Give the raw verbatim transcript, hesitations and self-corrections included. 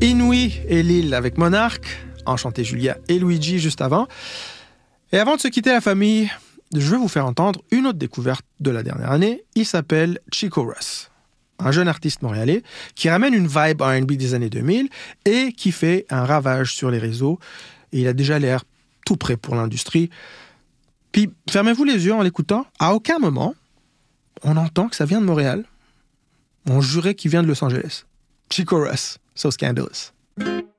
Inouï et Lil avec Monarch, Enchanté Julia et Luigi juste avant. Et avant de se quitter la famille, je vais vous faire entendre une autre découverte de la dernière année. Il s'appelle Chico Russ, un jeune artiste montréalais qui ramène une vibe R and B des années deux mille et qui fait un ravage sur les réseaux. Et il a déjà l'air tout prêt pour l'industrie. Puis, fermez-vous les yeux en l'écoutant. À aucun moment, on entend que ça vient de Montréal. On jurait qu'il vient de Los Angeles. Chico Russ, So Scandalous.